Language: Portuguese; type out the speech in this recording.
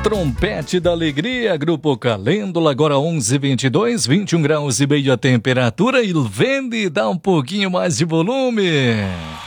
Trompete da Alegria, Grupo Calêndula, agora 11h22, 21 graus e meio a temperatura, e vende, dá um pouquinho mais de volume.